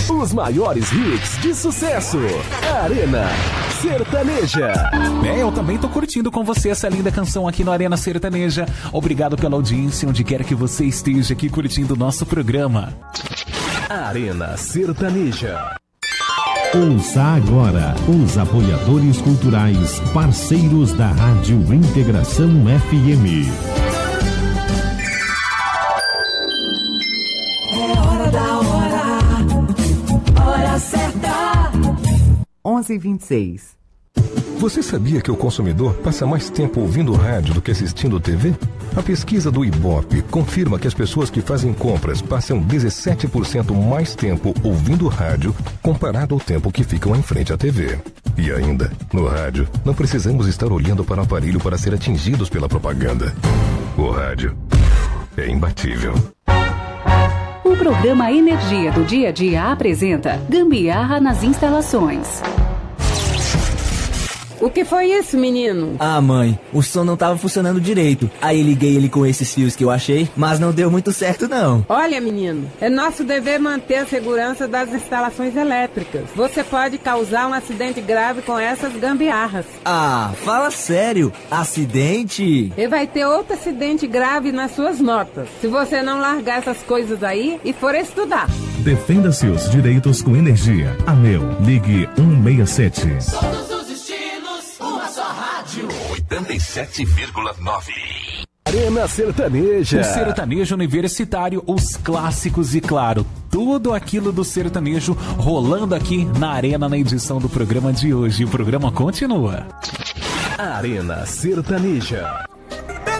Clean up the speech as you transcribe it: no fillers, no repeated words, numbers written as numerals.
Os maiores hits de sucesso. Arena Sertaneja. Eu também tô curtindo com você essa linda canção aqui no Arena Sertaneja. Obrigado pela audiência, onde quer que você esteja aqui curtindo o nosso programa. Arena Sertaneja. Ouça agora os apoiadores culturais, parceiros da Rádio Integração FM. É hora da hora certa. 11h26. Você sabia que o consumidor passa mais tempo ouvindo rádio do que assistindo TV? A pesquisa do Ibope confirma que as pessoas que fazem compras passam 17% mais tempo ouvindo rádio comparado ao tempo que ficam em frente à TV. E ainda, no rádio, não precisamos estar olhando para o aparelho para ser atingidos pela propaganda. O rádio é imbatível. O programa Energia do Dia a Dia apresenta Gambiarra nas Instalações. O que foi isso, menino? Ah, mãe, o som não tava funcionando direito. Aí liguei ele com esses fios que eu achei, mas não deu muito certo não. Olha, menino, é nosso dever manter a segurança das instalações elétricas. Você pode causar um acidente grave com essas gambiarras. Ah, fala sério, acidente? E vai ter outro acidente grave nas suas notas, se você não largar essas coisas aí e for estudar. Defenda seus direitos com energia. ANEEL, ligue 167. Todos os estilos, uma só rádio. 87,9. Arena Sertaneja. O sertanejo universitário, os clássicos e, claro, tudo aquilo do sertanejo rolando aqui na Arena na edição do programa de hoje. O programa continua. Arena Sertaneja.